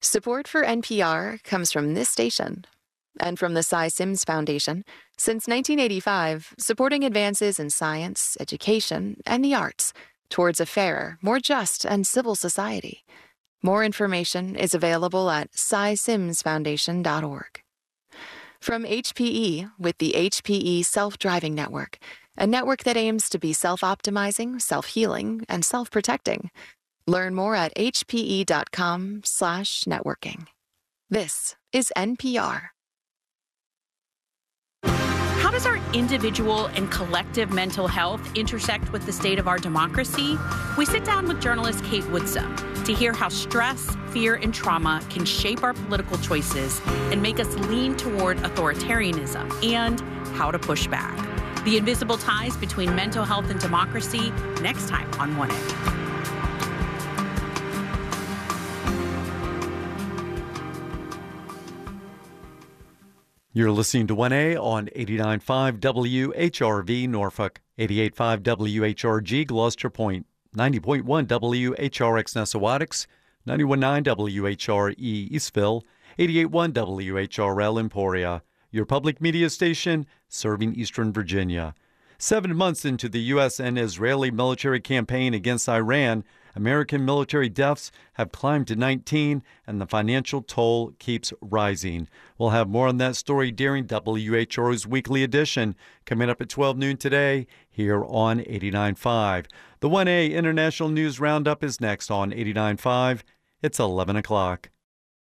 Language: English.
Support for NPR comes from this station and from the Cy Sims Foundation, since 1985, supporting advances in science, education, and the arts towards a fairer, more just, and civil society. More information is available at cysimsfoundation.org. From HPE with the HPE Self-Driving Network, a network that aims to be self-optimizing, self-healing, and self-protecting. Learn more at hpe.com/networking. This is NPR. How does our individual and collective mental health intersect with the state of our democracy? We sit down with journalist Kate Woodsum to hear how stress, fear, and trauma can shape our political choices and make us lean toward authoritarianism, and how to push back. The invisible ties between mental health and democracy, next time on 1A. You're listening to 1A on 89.5 WHRV Norfolk, 88.5 WHRG Gloucester Point, 90.1 WHRX Nessawadox, 91.9 WHRE Eastville, 88.1 WHRL Emporia, your public media station serving Eastern Virginia. 7 months into the U.S. and Israeli military campaign against Iran, American military deaths have climbed to 19, and the financial toll keeps rising. We'll have more on that story during WHRO's weekly edition, coming up at 12 noon today here on 89.5. The 1A International News Roundup is next on 89.5. It's 11 o'clock.